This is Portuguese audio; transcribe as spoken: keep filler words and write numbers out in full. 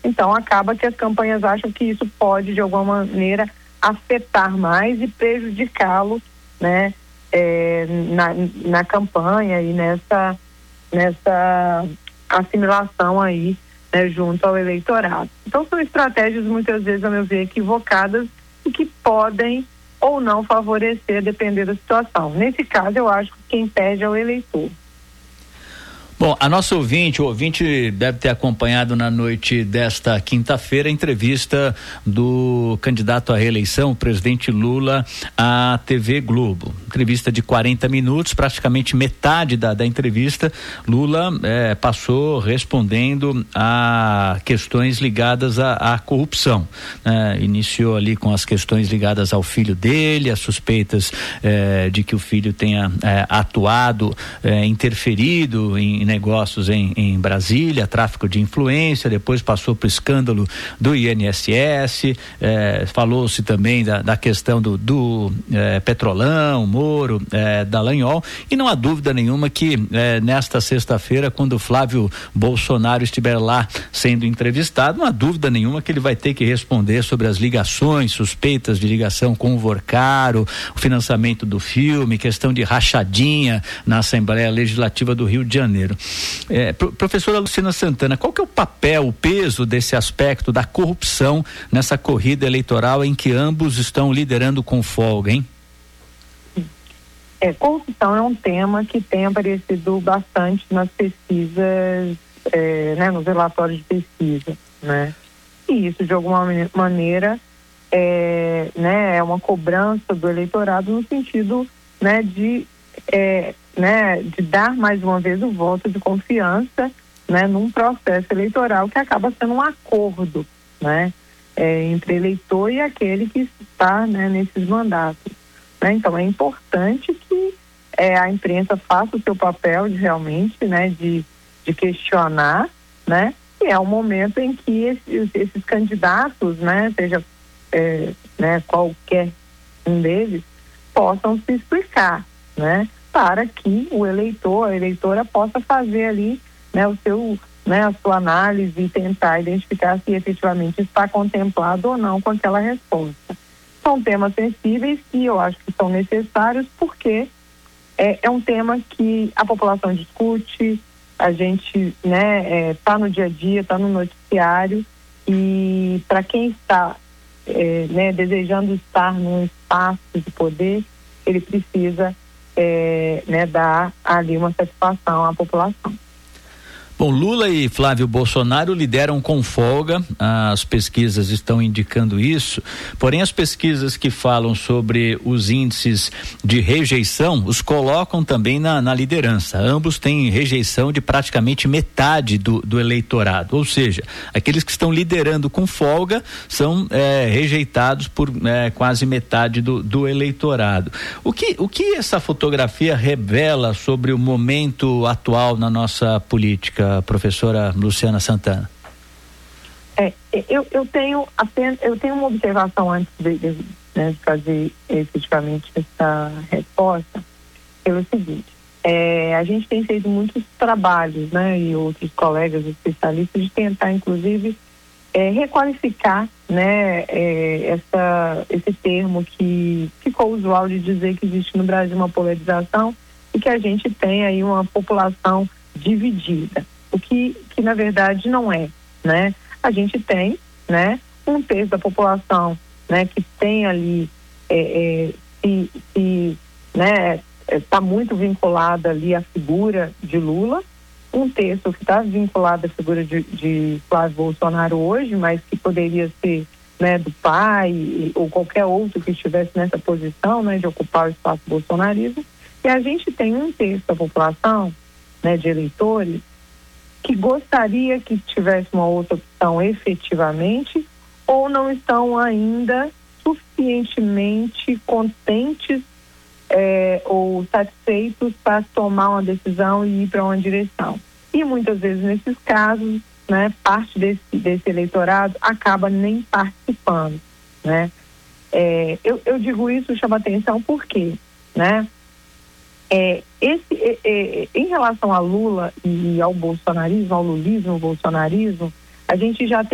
Então acaba que as campanhas acham que isso pode de alguma maneira afetar mais e prejudicá-lo, né, é, na, na campanha e nessa, nessa assimilação aí, né, junto ao eleitorado. Então são estratégias muitas vezes, a meu ver, equivocadas e que podem ou não favorecer, depender da situação. Nesse caso, eu acho que quem perde é o eleitor. Bom, a nossa ouvinte, o ouvinte deve ter acompanhado na noite desta quinta-feira a entrevista do candidato à reeleição, o presidente Lula, à T V Globo. Entrevista de quarenta minutos, praticamente metade da, da entrevista, Lula eh, passou respondendo a questões ligadas à, à corrupção. Eh, iniciou ali com as questões ligadas ao filho dele, as suspeitas eh, de que o filho tenha eh, atuado, eh, interferido em negócios em, em Brasília, tráfico de influência, depois passou para o escândalo do I N S S, eh, falou-se também da, da questão do, do eh, Petrolão, Moro, eh, Dallagnol, e não há dúvida nenhuma que eh, nesta sexta-feira, quando Flávio Bolsonaro estiver lá sendo entrevistado, não há dúvida nenhuma que ele vai ter que responder sobre as ligações, suspeitas de ligação com o Vorcaro, o financiamento do filme, questão de rachadinha na Assembleia Legislativa do Rio de Janeiro. É, pro, professora Luciana Santana, qual que é o papel, o peso desse aspecto da corrupção nessa corrida eleitoral em que ambos estão liderando com folga, hein? É, corrupção é um tema que tem aparecido bastante nas pesquisas, é, né, nos relatórios de pesquisa, né? E isso, de alguma maneira, é, né, é uma cobrança do eleitorado no sentido, né, de... É, né, de dar mais uma vez o voto de confiança, né, num processo eleitoral que acaba sendo um acordo, né, é, entre eleitor e aquele que está, né, nesses mandatos, né? Então é importante que é, a imprensa faça o seu papel de realmente, né, de, de questionar, né, e é um momento em que esses, esses candidatos, né, seja é, né, qualquer um deles, possam se explicar, né, para que o eleitor, a eleitora possa fazer ali, né, o seu, né, a sua análise e tentar identificar se efetivamente está contemplado ou não com aquela resposta. São temas sensíveis que eu acho que são necessários porque é, é um tema que a população discute, a gente, né, está é, no dia a dia, está no noticiário, e para quem está é, né, desejando estar num espaço de poder, ele precisa É, né, dar ali uma satisfação à população. Bom, Lula e Flávio Bolsonaro lideram com folga, as pesquisas estão indicando isso, porém as pesquisas que falam sobre os índices de rejeição os colocam também na, na liderança. Ambos têm rejeição de praticamente metade do, do eleitorado, ou seja, aqueles que estão liderando com folga são é, rejeitados por é, quase metade do, do eleitorado. O que, o que essa fotografia revela sobre o momento atual na nossa política, professora Luciana Santana? É, eu, eu tenho apenas, eu tenho uma observação antes de, de, né, de fazer efetivamente essa resposta, pelo seguinte, é, a gente tem feito muitos trabalhos, né, e outros colegas especialistas de tentar, inclusive, é, requalificar, né, é, essa, esse termo que ficou usual de dizer que existe no Brasil uma polarização e que a gente tem aí uma população dividida. O que, que na verdade não é, né? A gente tem, né, um terço da população, né, que tem ali, é, é, se, se, né, está muito vinculada ali à figura de Lula, um terço que está vinculado à figura de, de Flávio Bolsonaro hoje, mas que poderia ser, né, do pai ou qualquer outro que estivesse nessa posição, né, de ocupar o espaço bolsonarismo. E a gente tem um terço da população, né, de eleitores, que gostaria que tivesse uma outra opção efetivamente, ou não estão ainda suficientemente contentes é, ou satisfeitos para tomar uma decisão e ir para uma direção. E muitas vezes nesses casos, né, parte desse, desse eleitorado acaba nem participando, né? É, eu, eu digo isso, chama atenção porque, né? É, esse, é, é, em relação a Lula e ao bolsonarismo, ao lulismo, ao bolsonarismo, a gente já tem